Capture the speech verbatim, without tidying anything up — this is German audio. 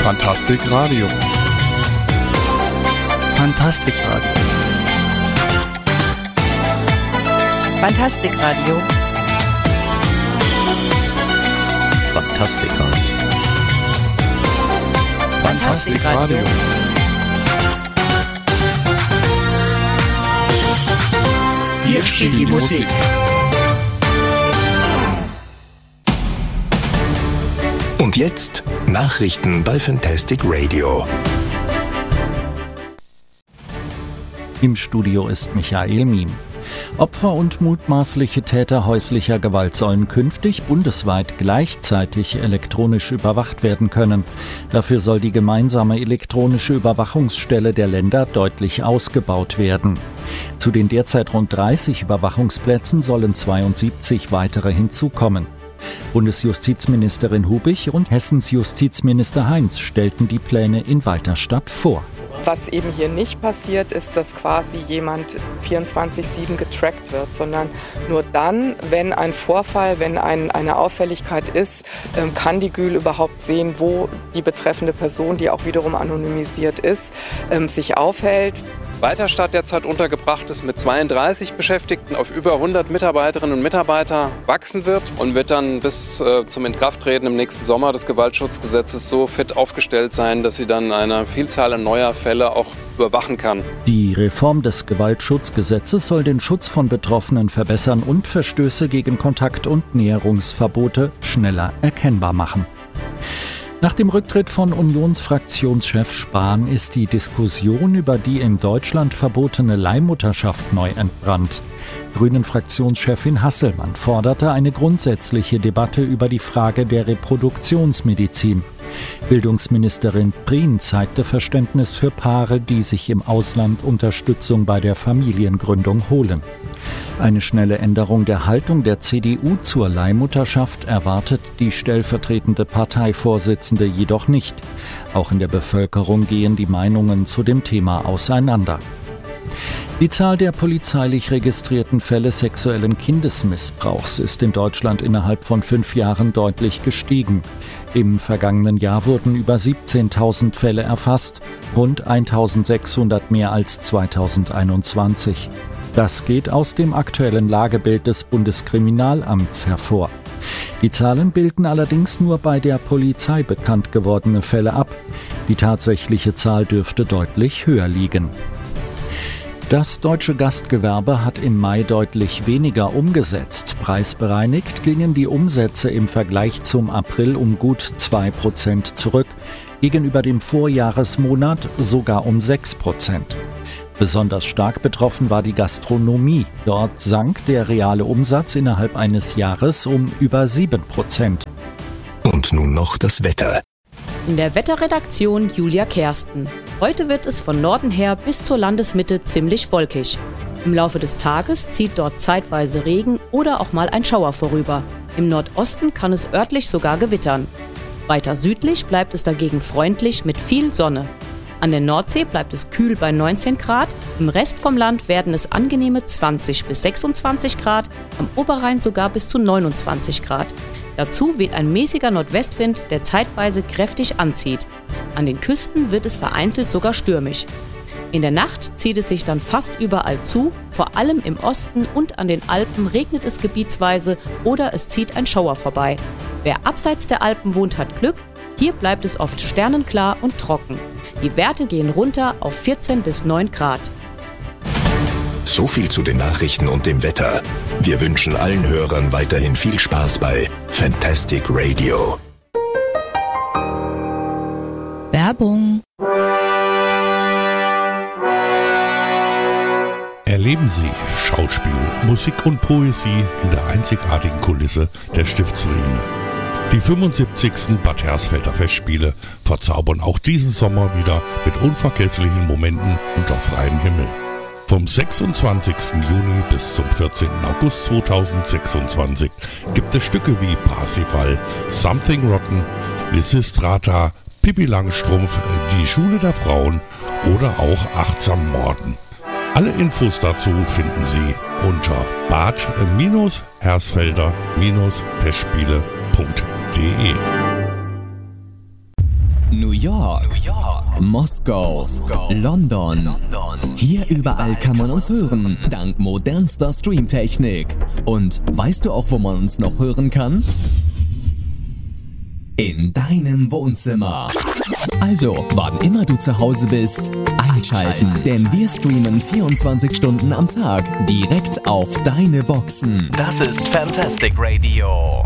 Fantastik Radio. Fantastik Radio. Fantastik Radio. Fantastik Radio. Fantastik Radio. Hier spielt die Musik. Und jetzt Nachrichten bei Fantastic Radio. Im Studio ist Michael Miem. Opfer und mutmaßliche Täter häuslicher Gewalt sollen künftig bundesweit gleichzeitig elektronisch überwacht werden können. Dafür soll die gemeinsame elektronische Überwachungsstelle der Länder deutlich ausgebaut werden. Zu den derzeit rund dreißig Überwachungsplätzen sollen zweiundsiebzig weitere hinzukommen. Bundesjustizministerin Hubich und Hessens Justizminister Heinz stellten die Pläne in Weiterstadt vor. Was eben hier nicht passiert, ist, dass quasi jemand vierundzwanzig sieben getrackt wird, sondern nur dann, wenn ein Vorfall, wenn ein, eine Auffälligkeit ist, kann die G Ü L überhaupt sehen, wo die betreffende Person, die auch wiederum anonymisiert ist, sich aufhält. Weiterstadt derzeit untergebracht ist mit zweiunddreißig Beschäftigten auf über hundert Mitarbeiterinnen und Mitarbeiter wachsen wird und wird dann bis äh, zum Inkrafttreten im nächsten Sommer des Gewaltschutzgesetzes so fit aufgestellt sein, dass sie dann eine Vielzahl an neuer Fälle auch überwachen kann. Die Reform des Gewaltschutzgesetzes soll den Schutz von Betroffenen verbessern und Verstöße gegen Kontakt- und Näherungsverbote schneller erkennbar machen. Nach dem Rücktritt von Unionsfraktionschef Spahn ist die Diskussion über die in Deutschland verbotene Leihmutterschaft neu entbrannt. Grünen-Fraktionschefin Hasselmann forderte eine grundsätzliche Debatte über die Frage der Reproduktionsmedizin. Bildungsministerin Prien zeigte Verständnis für Paare, die sich im Ausland Unterstützung bei der Familiengründung holen. Eine schnelle Änderung der Haltung der C D U zur Leihmutterschaft erwartet die stellvertretende Parteivorsitzende jedoch nicht. Auch in der Bevölkerung gehen die Meinungen zu dem Thema auseinander. Die Zahl der polizeilich registrierten Fälle sexuellen Kindesmissbrauchs ist in Deutschland innerhalb von fünf Jahren deutlich gestiegen. Im vergangenen Jahr wurden über siebzehntausend Fälle erfasst, rund eintausendsechshundert mehr als zweitausendeinundzwanzig. Das geht aus dem aktuellen Lagebild des Bundeskriminalamts hervor. Die Zahlen bilden allerdings nur bei der Polizei bekannt gewordene Fälle ab. Die tatsächliche Zahl dürfte deutlich höher liegen. Das deutsche Gastgewerbe hat im Mai deutlich weniger umgesetzt. Preisbereinigt gingen die Umsätze im Vergleich zum April um gut zwei Prozent zurück, gegenüber dem Vorjahresmonat sogar um sechs Prozent. Besonders stark betroffen war die Gastronomie. Dort sank der reale Umsatz innerhalb eines Jahres um über sieben Prozent. Und nun noch das Wetter. In der Wetterredaktion Julia Kersten. Heute wird es von Norden her bis zur Landesmitte ziemlich wolkig. Im Laufe des Tages zieht dort zeitweise Regen oder auch mal ein Schauer vorüber. Im Nordosten kann es örtlich sogar gewittern. Weiter südlich bleibt es dagegen freundlich mit viel Sonne. An der Nordsee bleibt es kühl bei neunzehn Grad, im Rest vom Land werden es angenehme zwanzig bis sechsundzwanzig Grad, am Oberrhein sogar bis zu neunundzwanzig Grad. Dazu weht ein mäßiger Nordwestwind, der zeitweise kräftig anzieht. An den Küsten wird es vereinzelt sogar stürmisch. In der Nacht zieht es sich dann fast überall zu, vor allem im Osten und an den Alpen regnet es gebietsweise oder es zieht ein Schauer vorbei. Wer abseits der Alpen wohnt, hat Glück, hier bleibt es oft sternenklar und trocken. Die Werte gehen runter auf vierzehn bis neun Grad. So viel zu den Nachrichten und dem Wetter. Wir wünschen allen Hörern weiterhin viel Spaß bei Fantastic Radio. Werbung. Erleben Sie Schauspiel, Musik und Poesie in der einzigartigen Kulisse der Stiftsruine. Die fünfundsiebzigsten Bad Hersfelder Festspiele verzaubern auch diesen Sommer wieder mit unvergesslichen Momenten unter freiem Himmel. Vom sechsundzwanzigsten Juni bis zum vierzehnten August zweitausendsechsundzwanzig gibt es Stücke wie Parsifal, Something Rotten, Lysistrata, Pippi Langstrumpf, Die Schule der Frauen oder auch Achtsam Morden. Alle Infos dazu finden Sie unter bad hersfelder Festspiele punkt de. New York, Moskau, London. Hier überall kann man uns hören, dank modernster Streamtechnik. Und weißt du auch, wo man uns noch hören kann? In deinem Wohnzimmer. Also, wann immer du zu Hause bist, einschalten, denn wir streamen vierundzwanzig Stunden am Tag direkt auf deine Boxen. Das ist Fantastic Radio.